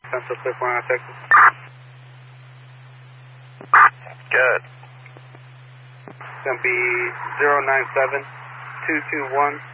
Central Cliffline, Texas. Good. It's going to be 097-221